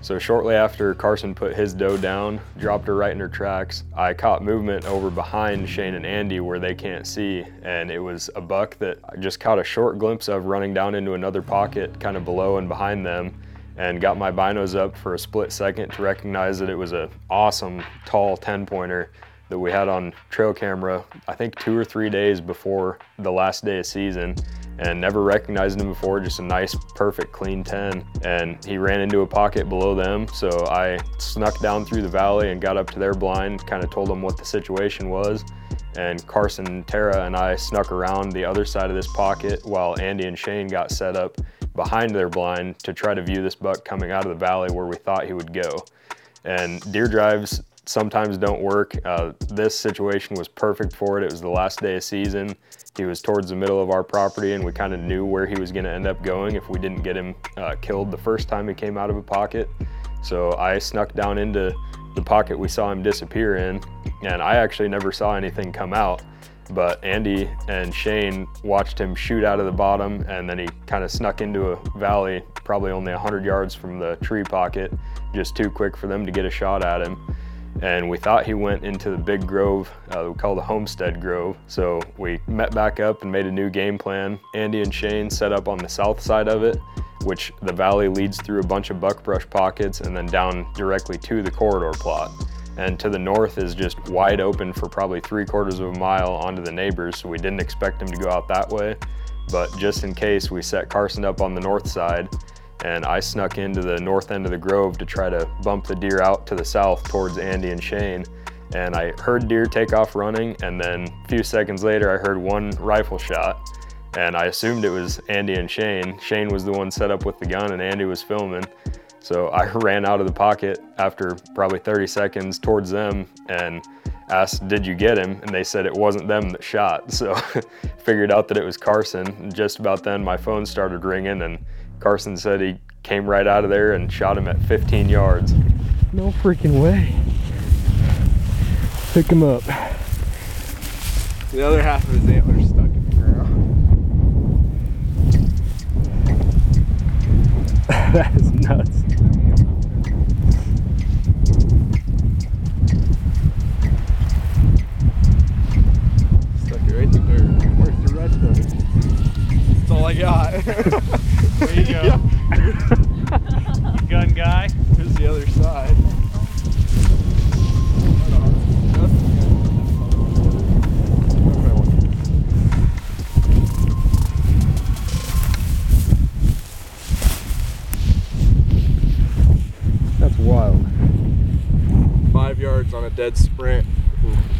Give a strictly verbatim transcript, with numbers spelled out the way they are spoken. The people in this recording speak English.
So shortly after Carson put his doe down, dropped her right in her tracks, I caught movement over behind Shane and Andy where they can't see, and it was a buck that I just caught a short glimpse of running down into another pocket kind of below and behind them, and got my binos up for a split second to recognize that it was an awesome tall ten pointer that we had on trail camera, I think two or three days before the last day of season, and never recognized him before, just a nice, perfect, clean ten. And he ran into a pocket below them, so I snuck down through the valley and got up to their blind, kind of told them what the situation was. And Carson, Tara, and I snuck around the other side of this pocket while Andy and Shane got set up behind their blind to try to view this buck coming out of the valley where we thought he would go. And deer drives sometimes don't work. Uh, this situation was perfect for it. It was the last day of season. He was towards the middle of our property, and we kind of knew where he was going to end up going if we didn't get him uh, killed the first time he came out of a pocket. So I snuck down into the pocket we saw him disappear in, and I actually never saw anything come out, but Andy and Shane watched him shoot out of the bottom, and then he kind of snuck into a valley probably only one hundred yards from the tree pocket, just too quick for them to get a shot at him. And we thought he went into the big grove, uh, we call the Homestead Grove. So we met back up and made a new game plan. Andy and Shane set up on the south side of it, which the valley leads through a bunch of buckbrush pockets and then down directly to the corridor plot. And to the north is just wide open for probably three quarters of a mile onto the neighbors, so we didn't expect him to go out that way. But just in case, we set Carson up on the north side, and I snuck into the north end of the grove to try to bump the deer out to the south towards Andy and Shane. And I heard deer take off running, and then a few seconds later I heard one rifle shot, and I assumed it was Andy and Shane. Shane was the one set up with the gun and Andy was filming. So I ran out of the pocket after probably thirty seconds towards them and asked, did you get him? And they said it wasn't them that shot. So figured out that it was Carson. And just about then my phone started ringing, and Carson said he came right out of there and shot him at fifteen yards. No freaking way. Pick him up. The other half of his antler's stuck in the ground. That is nuts. Stuck it right in the dirt. Where's the rest of it? That's all I got. There you go. You gun guy. Here's the other side. That's wild. Five yards on a dead sprint. Ooh.